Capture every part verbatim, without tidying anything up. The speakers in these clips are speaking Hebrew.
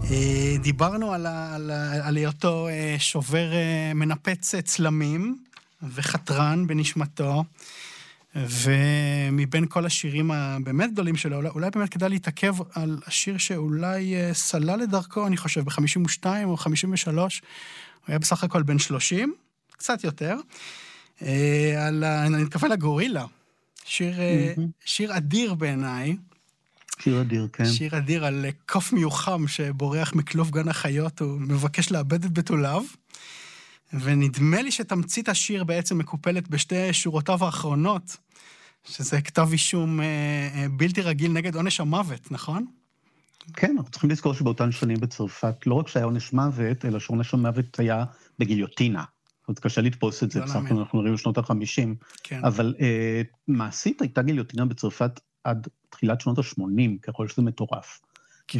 דיברנו על, ה, על, ה, על היותו שובר מנפץ צלמים וחתרן בנשמתו, ומבין כל השירים הבאמת גדולים שלו, אולי באמת כדאי להתעכב על השיר שאולי סלל לדרכו, אני חושב, ב-חמישים ושתיים או חמישים ושלוש, הוא היה בסך הכל בן שלושים, קצת יותר, על, אני מתכוון לגורילה, שיר, mm-hmm. שיר אדיר בעיניי, שיר אדיר, כן. שיר אדיר על קוף מיוחם שבורח מכלוב גן החיות, הוא מבקש לאבד את בתוליו, ונדמה לי שתמצית השיר בעצם מקופלת בשתי שורותיו האחרונות, שזה כתב אישום בלתי רגיל נגד עונש המוות, נכון? כן, אנחנו צריכים לזכור שבאותן שנים בצרפת, לא רק שהיה עונש מוות, אלא שעונש המוות היה בגיליוטינה. זאת אומרת, קשה לתפוס את זה, בסך הכל אנחנו נראים בשנות ה-חמישים, כן. אבל אה, מעשית הייתה גיליוטינה בצרפת עד תחילת שנות ה-שמונים, ככל שזה מטורף. כן.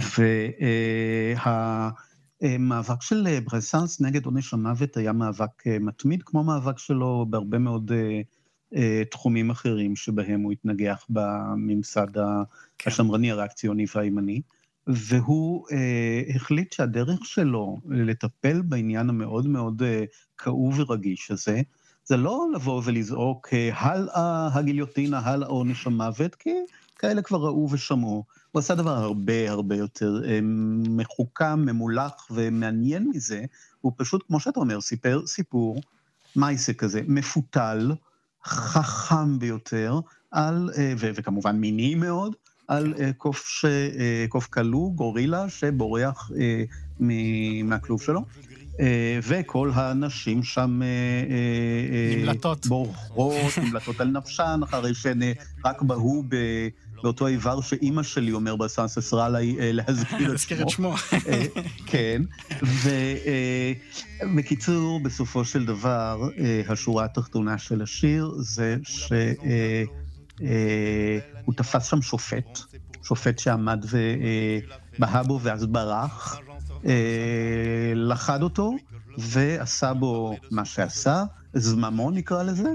והמאבק של ברסנס נגד עונש המוות היה מאבק מתמיד, כמו מאבק שלו בהרבה מאוד תחומים אחרים, שבהם הוא התנגח בממסד כן. השמרני, הריאקציוני והימני, והוא החליט שהדרך שלו לטפל בעניין המאוד מאוד כאוב ורגיש הזה, זה לא לבוא ולזעוק הלאה הגיליוטינה, הלאה עונש המוות, כי כאלה כבר ראו ושמעו. הוא עשה דבר הרבה הרבה יותר מחוכם, ממולח ומעניין מזה. הוא פשוט, כמו שאתה אומר, סיפר סיפור, מייסה כזה, מפותל, חכם ביותר, על, ו- וכמובן מיני מאוד, על קוף, ש- קוף קלו, גורילה, שבורח מהכלוב שלו. וכל האנשים שם נמלטות. בורחות, נמלטות על נפשן, אחרי שהן רק בהו באותו איבר שאימא שלי אומר בסנס אסרה עליי להזכיר את שמו. כן, ובקיצור, בסופו של דבר, השורה התחתונה של השיר זה שהוא תפס שם שופט, שופט שעמד ובהה בו ואז ברח, לחד אותו ועשה בו מה שעשה, זממו נקרא לזה,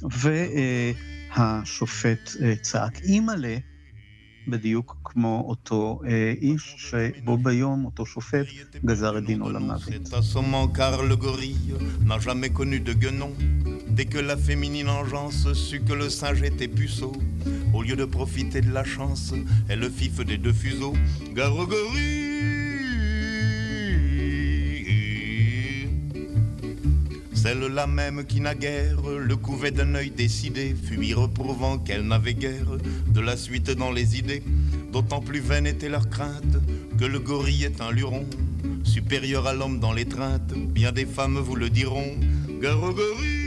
והשופט צעק אימאלה, בדיוק כמו אותו איש שבו ביום אותו שופט גזר את דינו למוות. Car le gorille n'a jamais connu de guenon. Dès que la féminine engeance sut que le singe était puceau, au lieu de profiter de la chance, elle le fit des deux fuseaux. Gare au gorille. Celle-là même qui naguère le couvait d'un œil décidé, fut y reprouvant qu'elle n'avait guère de la suite dans les idées, d'autant plus vaine était leur crainte que le gorille est un luron, supérieur à l'homme dans l'étreinte, bien des femmes vous le diront, gare au gorille.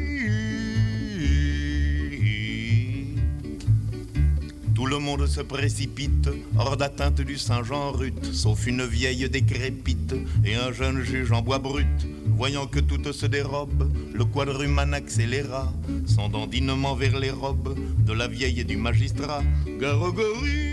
Tout le monde se précipite, hors d'atteinte du singe en rut, sauf une vieille décrépite et un jeune juge en bois brut. Voyant que tout se dérobe, le quadrumane accéléra son dandinement vers les robes de la vieille et du magistrat. Gare au gorille.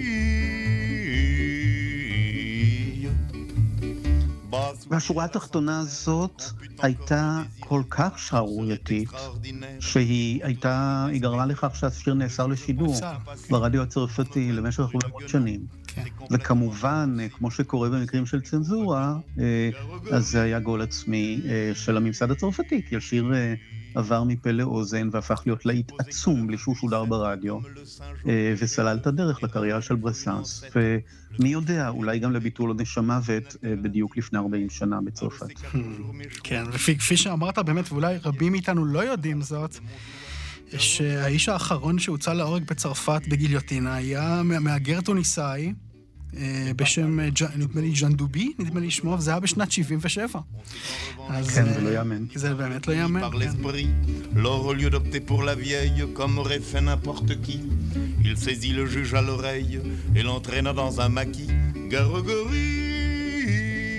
והשורה התחתונה הזאת הייתה כל כך שערורייתית, שהיא הייתה, היא גרמה לכך שהשיר נאסר לשידור ברדיו הצרפתי למשך הרבה מאוד שנים. וכמובן, כמו שקורה במקרים של צנזורה, אז זה היה גול עצמי של הממסד הצרפתי, כי השיר עבר מפה לאוזן והפך להיות להיט עצום בלי שהוא שודר ברדיו, וסלל את הדרך לקריירה של ברסנס, ומי יודע, אולי גם לביטול עונש המוות בדיוק לפני ארבעים שנה בצרפת. כן, וכפי שאמרת באמת, ואולי רבים מאיתנו לא יודעים זאת, שהאיש האחרון שהוצא להורג בצרפת בגיליוטינה היה מהגר טוניסאי, בשם, נדמה לי, ז'אן דובי, נדמה לי שמו, וזה היה בשנת שבעים ושבע. כן, זה לא יאמן. זה באמת לא יאמן. Par l'esprit, l'or au lieu d'opter pour la vieille, comme aurait fait n'importe qui, il saisit le juge à l'oreille et l'entraîna dans un maquis. Gare au gorille.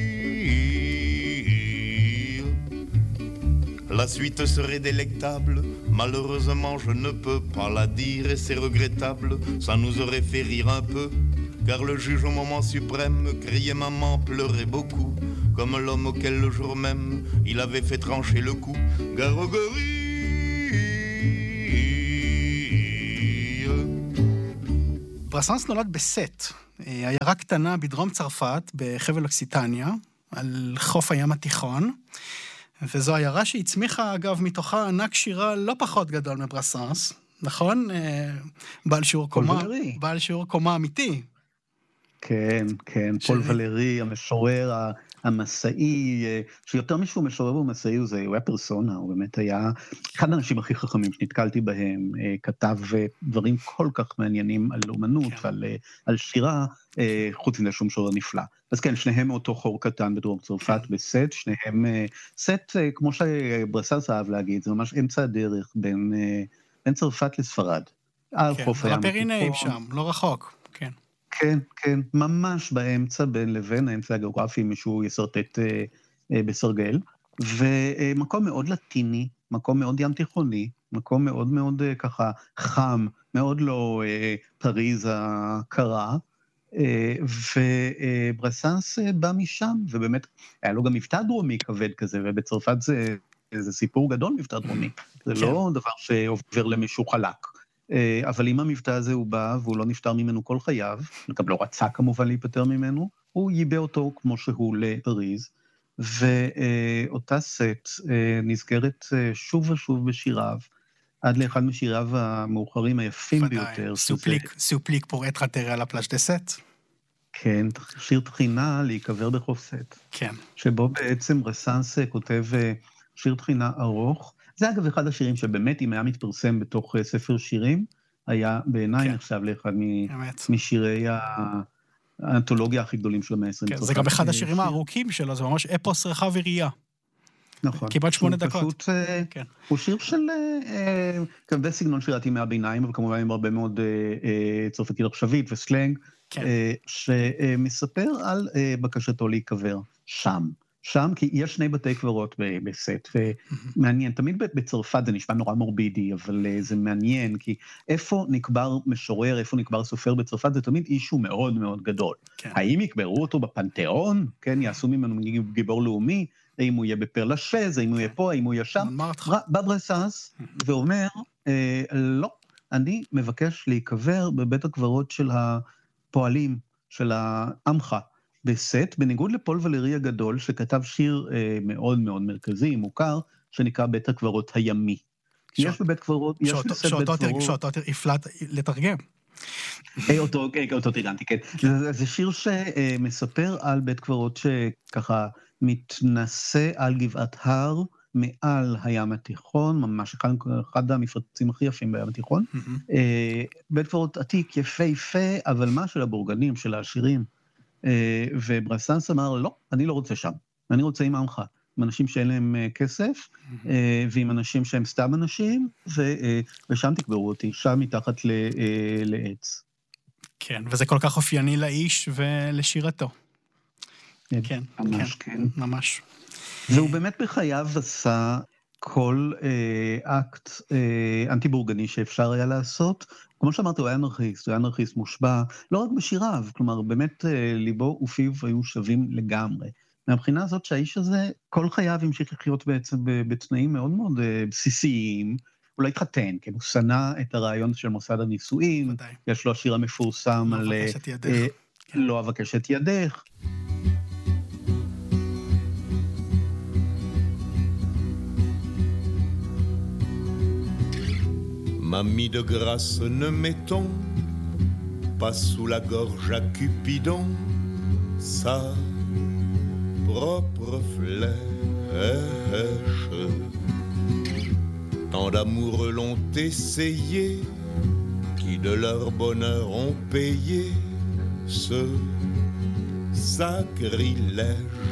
La suite serait délectable, malheureusement je ne peux pas la dire et c'est regrettable, ça nous aurait fait rire un peu. Car le juge au moment suprême criait maman, pleurait beaucoup, comme l'homme auquel le jour même il avait fait trancher le cou. Gare au gorille. ברסנס נולד בסט, עיירה קטנה בדרום צרפת, בחבל אוקסיטניה, על חוף הים התיכון, וזו עיירה שהצמיחה, אגב, מתוכה ענק שירה לא פחות גדול מברסנס, נכון? בעל שיעור קומה, בעל שיעור קומה אמיתי. כן, כן, פול ולרי, המשורר המסעי, שיותר משהו משורר ומסעי, הוא היה פרסונה, הוא באמת היה אחד האנשים הכי חכמים שנתקלתי בהם, כתב דברים כל כך מעניינים על אומנות, על, על שירה, חוץ מזה שהוא משורר נפלא. אז כן, שניהם מאותו חור קטן בדרום צרפת בסט, שניהם, סט, כמו שברסנס אהב להגיד, זה ממש אמצע הדרך בין, בין צרפת לספרד. על חוף הים. הפירינאים שם, לא רחוק, כן. כן, כן, ממש באמצע, בין לבין, האמצע הגיאוגרפי, מישהו יסרטט אה, אה, בסרגל, ומקום מאוד לטיני, מקום מאוד ים תיכוני, מקום מאוד מאוד אה, ככה חם, מאוד לא אה, פריז הקרה, אה, וברסנס אה, בא משם, ובאמת היה לו גם מבטא דרומי כבד כזה, ובצרפת זה, זה סיפור גדול מבטא דרומי, זה כן. לא דבר שעובר למישהו חלק. אבל אם המבטא הזה הוא בא, והוא לא נפטר ממנו כל חייו, גם לא רצה כמובן להיפטר ממנו, הוא ייבא אותו כמו שהוא לפריז, ואותה סט נזכרת שוב ושוב בשיריו, עד לאחד משיריו המאוחרים היפים ביותר. סופליק, סופליק פור אטרה טרה על הפלאז' דה סט. כן, שיר תחינה להיקבר בחוף סט. כן. שבו בעצם ברסנס כותב שיר תחינה ארוך, זה אגב אחד השירים שבאמת, אם היה מתפרסם בתוך ספר שירים, היה בעיניי נחשב לאחד משירי האנתולוגיה הכי גדולים של המאה ה-עשרים. זה גם אחד השירים הארוכים שלו, זה ממש אפוס רחב וראייה. נכון. כמעט שמונה דקות. הוא שיר של, כמובן סגנון שירת ימי הביניים, אבל כמובן עם הרבה מאוד צרפתית עכשווית וסלנג, שמספר על בקשתו להיקבר שם. שם, כי יש שני בתי קברות בסט, ומעניין, תמיד בצרפת זה נשמע נורא מורבידי, אבל זה מעניין, כי איפה נקבר משורר, איפה נקבר סופר בצרפת, זה תמיד אישו מאוד מאוד גדול. האם יקברו אותו בפנתיאון? כן, יעשו ממנו גיבור לאומי, האם הוא יהיה בפרלשז, האם הוא יהיה פה, האם הוא יהיה שם? בא ברסנס ואומר, לא, אני מבקש להיקבר בבית הקברות של הפועלים, של העמך, בסט, בניגוד לפול ולרי הגדול, שכתב שיר אה, מאוד מאוד מרכזי, מוכר, שנקרא בית הקברות הימי. ש... יש בבית קברות, יש בסט בית קברות... שאותו הפלט לתרגם. אותו, אותו תרגמתי, כן. זה, זה שיר שמספר על בית קברות שככה מתנסה על גבעת הר, מעל הים התיכון, ממש אחד, אחד המפרצים הכי יפים בים התיכון. אה, בית קברות עתיק, יפה יפה, אבל מה של הבורגנים, של העשירים, וברסנס אמר, לא, אני לא רוצה שם, אני רוצה עם עמך, עם אנשים שאין להם כסף, ועם אנשים שהם סתם אנשים, ושם תקברו אותי, שם מתחת לעץ. כן, וזה כל כך אופייני לאיש ולשירתו. כן, ממש, כן. ממש. והוא באמת בחייו עשה כל אקט אנטי-בורגני שאפשר היה לעשות, כמו שאמרתי, הוא היה אנרכיסט, הוא היה אנרכיסט מושבע, לא רק בשיריו, כלומר, באמת ליבו ופיו היו שווים לגמרי. מהבחינה הזאת שהאיש הזה, כל חייו המשיך לחיות בעצם בתנאים מאוד מאוד בסיסיים, הוא לא התחתן, כן, הוא שנא את הרעיון של מוסד הנישואים, יש לו השיר המפורסם על לא אבקש את ידך. Mamie de grâce, ne mettons pas sous la gorge à Cupidon sa propre flèche. Tant d'amoureux l'ont essayé, qui de leur bonheur ont payé ce sacrilège.